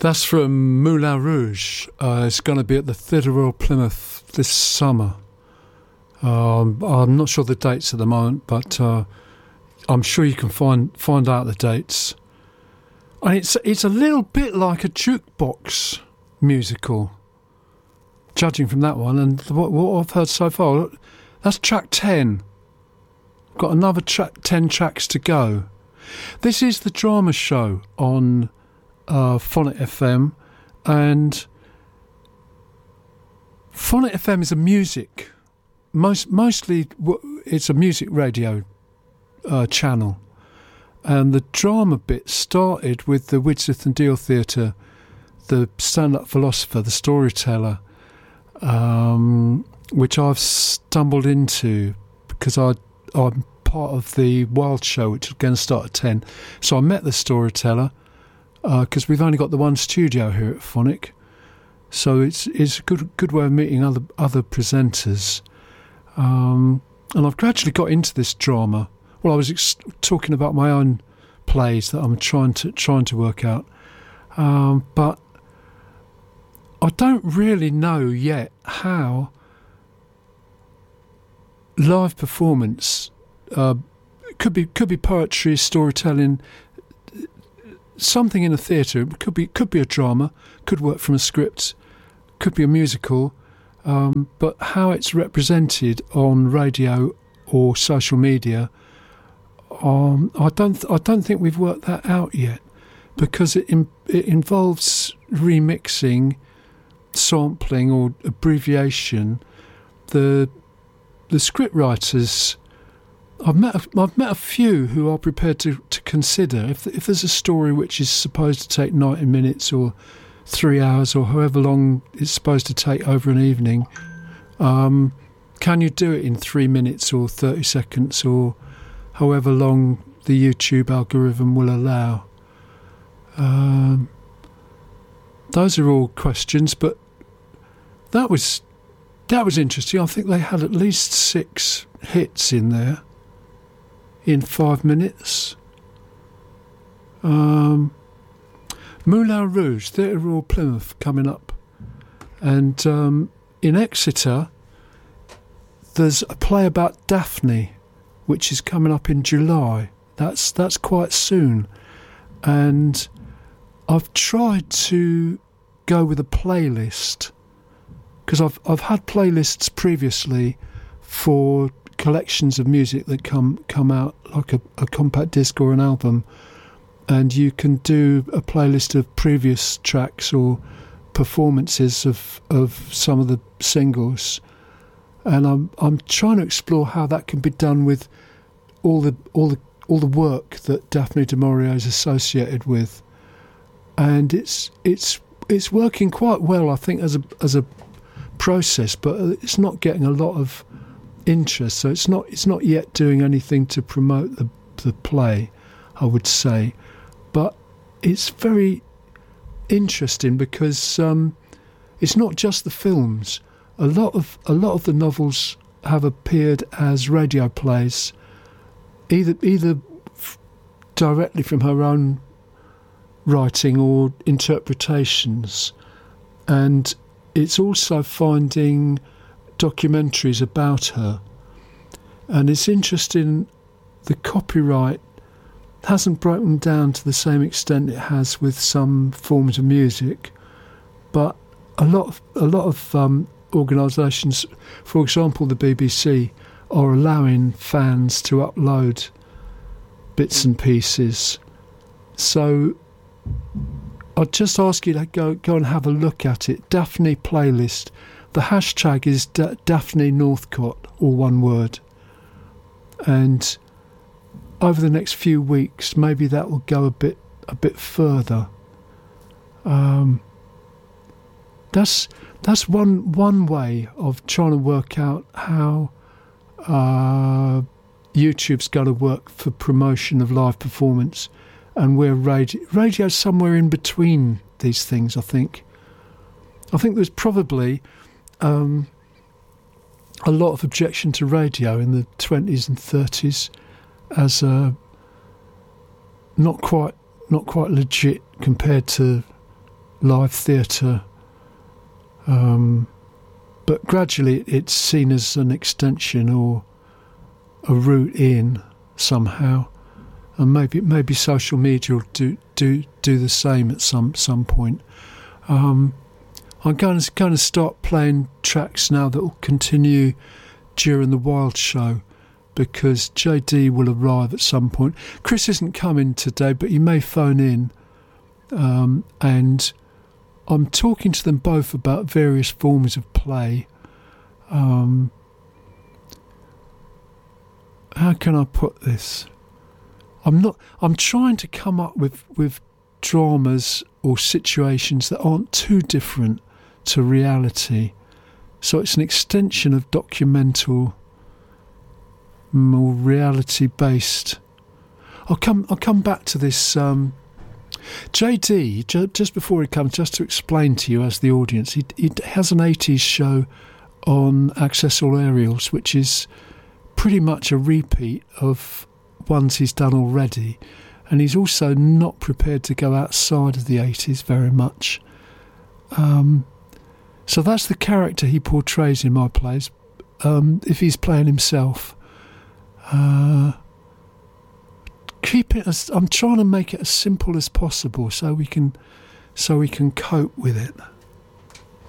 That's from Moulin Rouge. It's going to be at the Theatre Royal Plymouth this summer. I'm not sure the dates at the moment, but I'm sure you can find out the dates. And it's a little bit like a jukebox musical, judging from that one. And what I've heard so far, that's track 10. Got another 10 tracks to go. This is the drama show on Phonet FM, and Phonet FM is a music, mostly it's a music radio channel, and the drama bit started with the Widsith and Deal Theatre, the stand-up philosopher, the storyteller, which I've stumbled into because I'm part of the Wild Show, which is going to start at 10. So I met the storyteller because we've only got the one studio here at Phonic, so it's a good way of meeting other presenters. And I've gradually got into this drama. Well, I was talking about my own plays that I'm trying to work out, but I don't really know yet how live performance could be poetry, storytelling, something in a theatre. It could be a drama, could work from a script, could be a musical, but how it's represented on radio or social media, I don't think we've worked that out yet, because it involves remixing, sampling or abbreviation. The script writers, I've met a few who are prepared to consider if there's a story which is supposed to take 90 minutes or 3 hours or however long it's supposed to take over an evening, can you do it in 3 minutes or 30 seconds or however long the YouTube algorithm will allow? Those are all questions, but that was interesting. I think they had at least 6 hits in there in 5 minutes. Moulin Rouge, Theatre Royal Plymouth coming up, and in Exeter there's a play about Daphne which is coming up in July. That's quite soon, and I've tried to go with a playlist because I've had playlists previously for collections of music that come out like a compact disc or an album, and you can do a playlist of previous tracks or performances of some of the singles, and I'm trying to explore how that can be done with all the work that Daphne du Maurier is associated with, and it's working quite well, I think, as a process, but it's not getting a lot of interest, so it's not yet doing anything to promote the play, I would say. But it's very interesting because it's not just the films. A lot of the novels have appeared as radio plays, either directly from her own writing or interpretations, and it's also finding documentaries about her. And it's interesting, the copyright hasn't broken down to the same extent it has with some forms of music, but a lot of organisations, for example the BBC, are allowing fans to upload bits and pieces. So I'd just ask you to go and have a look at it. Daphne playlist. The hashtag is Daphne Northcott, all one word. And over the next few weeks, maybe that will go a bit further. That's one way of trying to work out how YouTube's going to work for promotion of live performance, and where radio's somewhere in between these things. I think there's probably a lot of objection to radio in the 20s and 30s as not quite legit compared to live theatre, but gradually it's seen as an extension or a route in somehow, and maybe social media will do the same at some point. I'm going to start playing tracks now that will continue during the Wild show, because JD will arrive at some point. Chris isn't coming today, but he may phone in, and I'm talking to them both about various forms of play. How can I put this? I'm trying to come up with dramas or situations that aren't too different to reality. So it's an extension of documental, more reality-based. I'll come back to this. JD, just before he comes, just to explain to you as the audience, he has an 80s show on Access All Aerials, which is pretty much a repeat of ones he's done already, and he's also not prepared to go outside of the 80s very much. So that's the character he portrays in my plays, if he's playing himself. Keep it I'm trying to make it as simple as possible so we can cope with it.